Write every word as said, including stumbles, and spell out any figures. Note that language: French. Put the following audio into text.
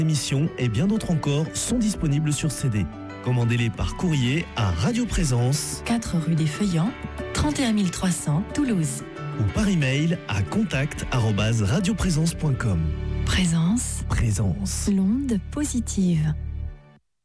Émissions et bien d'autres encore sont disponibles sur C D. Commandez-les par courrier à Radio Présence, quatre rue des Feuillants, trente et un mille trois cents, Toulouse. Ou par email à contact arobase radioprésence point com. Présence. Présence. L'onde positive.